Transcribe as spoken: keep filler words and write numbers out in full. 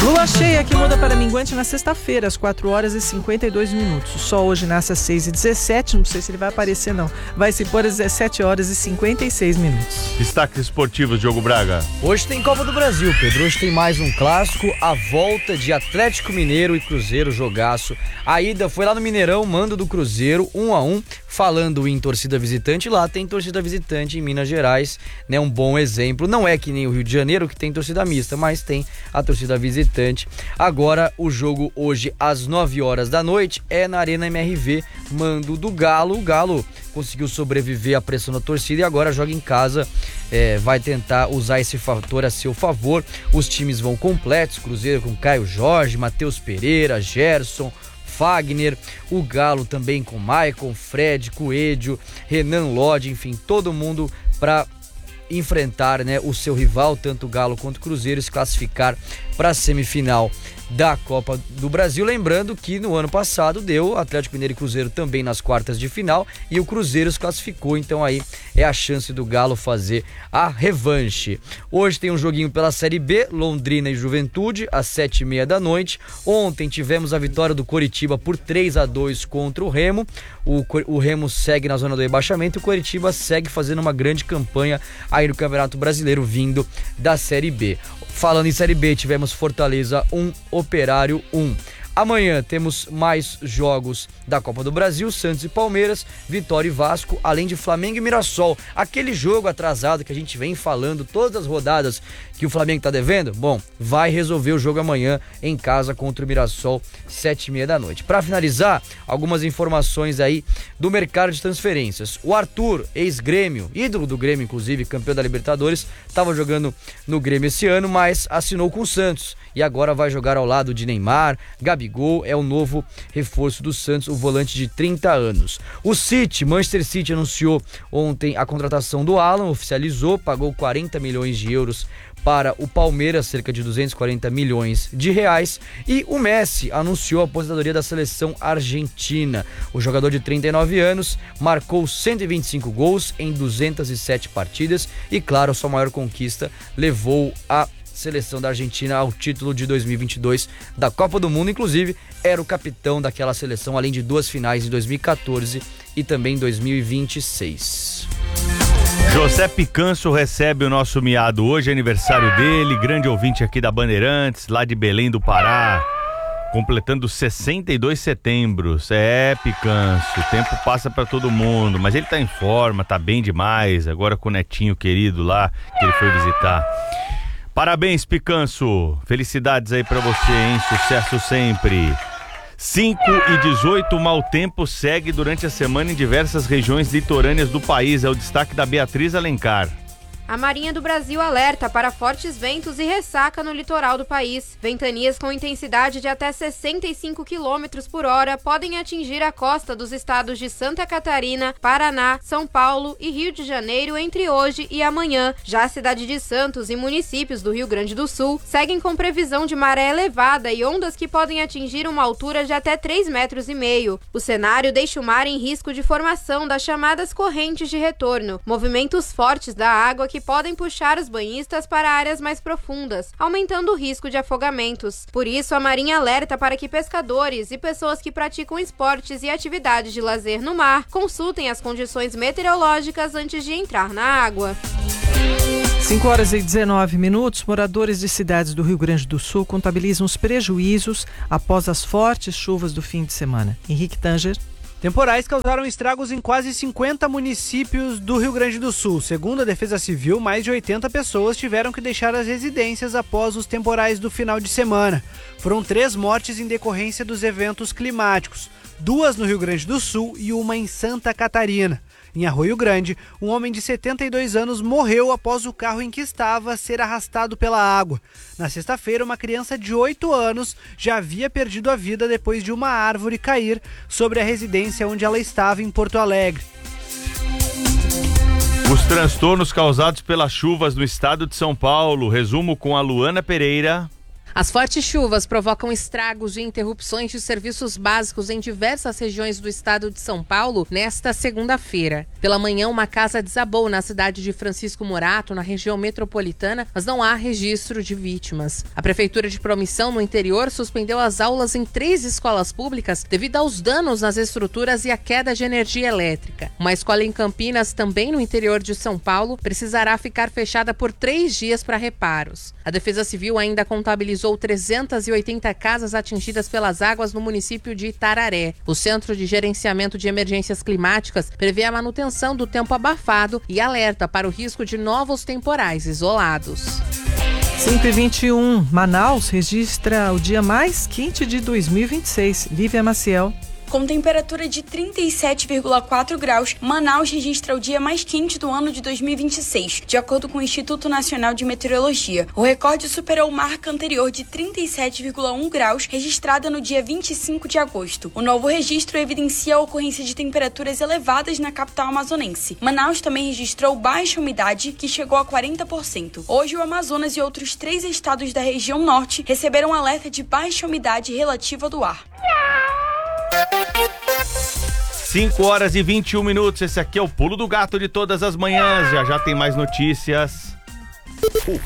Lua cheia que muda para minguante na sexta-feira, às quatro horas e cinquenta e dois minutos. O sol hoje nasce às seis e dezessete, não sei se ele vai aparecer não. Vai se pôr às dezessete horas e cinquenta e seis minutos. Destaques esportivos, Diogo Braga. Hoje tem Copa do Brasil, Pedro. Hoje tem mais um clássico, a volta de Atlético Mineiro e Cruzeiro, jogaço. A ida foi lá no Mineirão, mando do Cruzeiro, um a um. Falando em torcida visitante, lá tem torcida visitante em Minas Gerais, né? Um bom exemplo. Não é que nem o Rio de Janeiro, que tem torcida mista, mas tem a torcida visitante. Agora, o jogo hoje, às nove horas da noite, é na Arena M R V, mando do Galo. O Galo conseguiu sobreviver à pressão da torcida e agora joga em casa. É, vai tentar usar esse fator a seu favor. Os times vão completos, Cruzeiro com Caio Jorge, Matheus Pereira, Gerson, Fagner, o Galo também com Maicon, Fred, Coelho, Renan Lodge, enfim, todo mundo para enfrentar, né, o seu rival, tanto o Galo quanto o Cruzeiro, se classificar para a semifinal da Copa do Brasil. Lembrando que no ano passado deu Atlético Mineiro e Cruzeiro também nas quartas de final e o Cruzeiro se classificou, então aí é a chance do Galo fazer a revanche. Hoje tem um joguinho pela Série B, Londrina e Juventude, às sete e meia da noite. Ontem tivemos a vitória do Coritiba por três a dois contra o Remo. O, o Remo segue na zona do rebaixamento e o Coritiba segue fazendo uma grande campanha aí no Campeonato Brasileiro, vindo da Série B. Falando em Série B, tivemos Fortaleza um, Operário um. Amanhã temos mais jogos da Copa do Brasil, Santos e Palmeiras, Vitória e Vasco, além de Flamengo e Mirassol. Aquele jogo atrasado que a gente vem falando todas as rodadas que o Flamengo tá devendo, bom, vai resolver o jogo amanhã em casa contra o Mirassol, sete e meia da noite. Para finalizar, algumas informações aí do mercado de transferências. O Arthur, ex-Grêmio, ídolo do Grêmio, inclusive, campeão da Libertadores, estava jogando no Grêmio esse ano, mas assinou com o Santos e agora vai jogar ao lado de Neymar, Gabigol, é o novo reforço do Santos, o volante de trinta anos. O City, Manchester City, anunciou ontem a contratação do Alan, oficializou, pagou quarenta milhões de euros para o Palmeiras, cerca de duzentos e quarenta milhões de reais, e o Messi anunciou a aposentadoria da seleção argentina. O jogador de trinta e nove anos marcou cento e vinte e cinco gols em duzentas e sete partidas e, claro, sua maior conquista levou a seleção da Argentina ao título de dois mil e vinte e dois da Copa do Mundo. Inclusive era o capitão daquela seleção, além de duas finais em dois mil e quatorze e também dois mil e vinte e seis. José Picanso recebe o nosso miado hoje, é aniversário dele, grande ouvinte aqui da Bandeirantes, lá de Belém do Pará, completando sessenta e dois setembros. É, Picanso, o tempo passa pra todo mundo, mas ele tá em forma, tá bem demais, agora com o netinho querido lá, que ele foi visitar. Parabéns, Picanso, felicidades aí pra você, hein, sucesso sempre. cinco e dezoito, mau tempo segue durante a semana em diversas regiões litorâneas do país, é o destaque da Beatriz Alencar. A Marinha do Brasil alerta para fortes ventos e ressaca no litoral do país. Ventanias com intensidade de até sessenta e cinco quilômetros por hora podem atingir a costa dos estados de Santa Catarina, Paraná, São Paulo e Rio de Janeiro entre hoje e amanhã. Já a cidade de Santos e municípios do Rio Grande do Sul seguem com previsão de maré elevada e ondas que podem atingir uma altura de até três metros e meio. O cenário deixa o mar em risco de formação das chamadas correntes de retorno, movimentos fortes da água que podem puxar os banhistas para áreas mais profundas, aumentando o risco de afogamentos. Por isso, a Marinha alerta para que pescadores e pessoas que praticam esportes e atividades de lazer no mar consultem as condições meteorológicas antes de entrar na água. cinco horas e dezenove minutos, moradores de cidades do Rio Grande do Sul contabilizam os prejuízos após as fortes chuvas do fim de semana. Henrique Tanger. Temporais causaram estragos em quase cinquenta municípios do Rio Grande do Sul. Segundo a Defesa Civil, mais de oitenta pessoas tiveram que deixar as residências após os temporais do final de semana. Foram três mortes em decorrência dos eventos climáticos, duas no Rio Grande do Sul e uma em Santa Catarina. Em Arroio Grande, um homem de setenta e dois anos morreu após o carro em que estava ser arrastado pela água. Na sexta-feira, uma criança de oito anos já havia perdido a vida depois de uma árvore cair sobre a residência onde ela estava em Porto Alegre. Os transtornos causados pelas chuvas no estado de São Paulo. Resumo com a Luana Pereira. As fortes chuvas provocam estragos e interrupções de serviços básicos em diversas regiões do estado de São Paulo nesta segunda-feira. Pela manhã, uma casa desabou na cidade de Francisco Morato, na região metropolitana, mas não há registro de vítimas. A Prefeitura de Promissão, no interior, suspendeu as aulas em três escolas públicas devido aos danos nas estruturas e à queda de energia elétrica. Uma escola em Campinas, também no interior de São Paulo, precisará ficar fechada por três dias para reparos. A Defesa Civil ainda contabilizou trezentas e oitenta casas atingidas pelas águas no município de Itararé. O Centro de Gerenciamento de Emergências Climáticas prevê a manutenção do tempo abafado e alerta para o risco de novos temporais isolados. cinco e vinte e um, Manaus registra o dia mais quente de dois mil e vinte e seis. Lívia Maciel. Com temperatura de trinta e sete vírgula quatro graus, Manaus registra o dia mais quente do ano de dois mil e vinte e seis, de acordo com o Instituto Nacional de Meteorologia. O recorde superou marca anterior de trinta e sete vírgula um graus, registrada no dia vinte e cinco de agosto. O novo registro evidencia a ocorrência de temperaturas elevadas na capital amazonense. Manaus também registrou baixa umidade, que chegou a quarenta por cento. Hoje, o Amazonas e outros três estados da região norte receberam alerta de baixa umidade relativa do ar. cinco horas e vinte e um minutos, esse aqui é o Pulo do Gato de todas as manhãs, já já tem mais notícias.